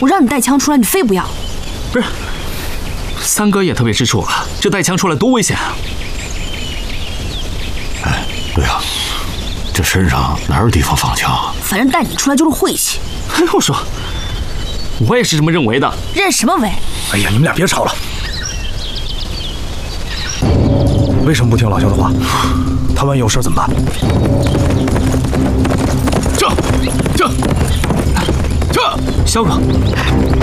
我让你带枪出来，你非不要。 不是，三哥也特别指出了，这带枪出来多危险啊！ 哎，对啊，这身上哪有地方放枪啊？ 反正带你出来就是晦气。 我说，我也是这么认为的。 认什么为？ 哎呀，你们俩别吵了。为什么不听老肖的话？他万一有事怎么办？ 这，肖哥。